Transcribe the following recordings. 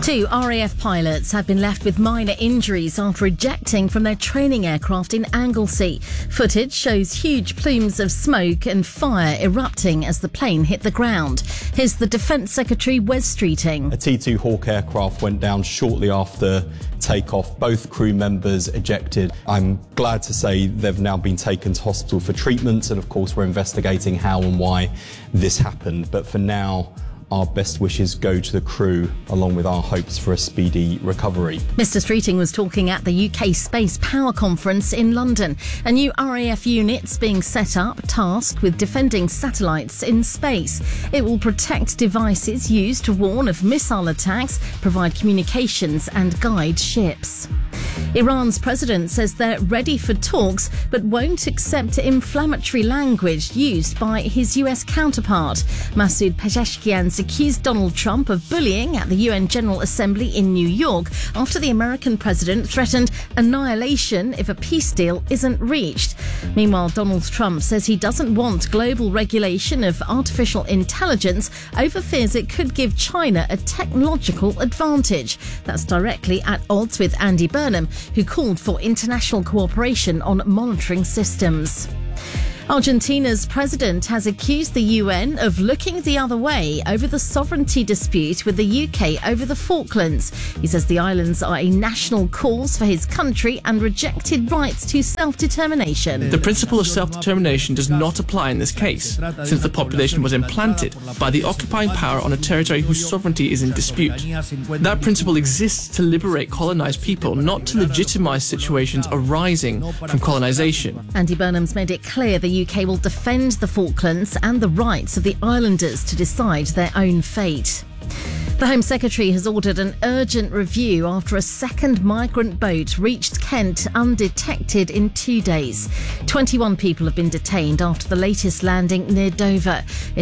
Two RAF pilots have been left with minor injuries after ejecting from their training aircraft in Anglesey. Footage shows huge plumes of smoke and fire erupting as the plane hit the ground. Here's the Defence Secretary Wes Streeting. A T2 Hawk aircraft went down shortly after takeoff. Both crew members ejected. I'm glad to say they've now been taken to hospital for treatment, and of course we're investigating how and why this happened. But for now, our best wishes go to the crew, along with our hopes for a speedy recovery. Mr Streeting was talking at the UK Space Power Conference in London. A new RAF unit's being set up, tasked with defending satellites in space. It will protect devices used to warn of missile attacks, provide communications and guide ships. Iran's president says they're ready for talks but won't accept inflammatory language used by his US counterpart. Masoud Pezeshkian's accused Donald Trump of bullying at the UN General Assembly in New York after the American president threatened annihilation if a peace deal isn't reached. Meanwhile, Donald Trump says he doesn't want global regulation of artificial intelligence over fears it could give China a technological advantage. That's directly at odds with Andy Burnham, who called for international cooperation on monitoring systems. Argentina's president has accused the UN of looking the other way over the sovereignty dispute with the UK over the Falklands. He says the islands are a national cause for his country and rejected rights to self-determination. The principle of self-determination does not apply in this case, since the population was implanted by the occupying power on a territory whose sovereignty is in dispute. That principle exists to liberate colonised people, not to legitimise situations arising from colonisation. Andy Burnham's made it clear the UK will defend the Falklands and the rights of the islanders to decide their own fate. The Home Secretary has ordered an urgent review after a second migrant boat reached Kent undetected in 2 days. 21 people have been detained after the latest landing near Dover.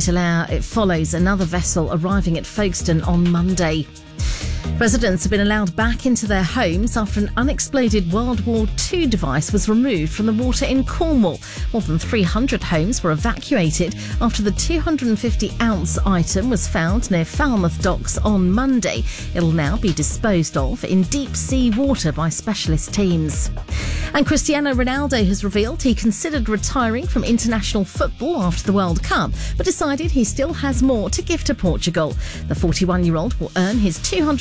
It follows another vessel arriving at Folkestone on Monday. Residents have been allowed back into their homes after an unexploded World War II device was removed from the water in Cornwall. More than 300 homes were evacuated after the 250-ounce item was found near Falmouth docks on Monday. It'll now be disposed of in deep sea water by specialist teams. And Cristiano Ronaldo has revealed he considered retiring from international football after the World Cup, but decided he still has more to give to Portugal. The 41-year-old will earn his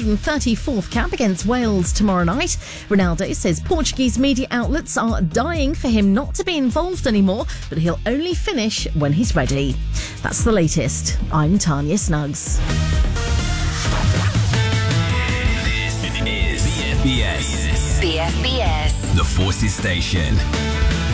234th cap against Wales tomorrow night. Ronaldo says Portuguese media outlets are dying for him not to be involved anymore, but he'll only finish when he's ready. That's the latest. I'm Tanya Snuggs. This is BFBS. BFBS. The Forces Station.